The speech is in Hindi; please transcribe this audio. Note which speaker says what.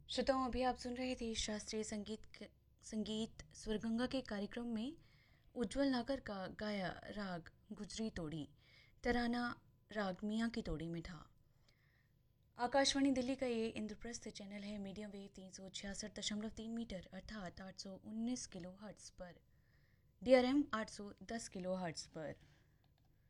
Speaker 1: श्रोताओं, अभी आप सुन रहे थे शास्त्रीय संगीत स्वरगंगा के कार्यक्रम में उज्जवल नागर का गाया राग गुजरी तोड़ी। तराना राग मियाँ की तोड़ी में था। आकाशवाणी दिल्ली का ये इंद्रप्रस्थ चैनल है मीडियम वेव 366.3 मीटर अर्थात 819 किलो हर्ट्स पर, DRM 810 किलो हर्ट्स पर।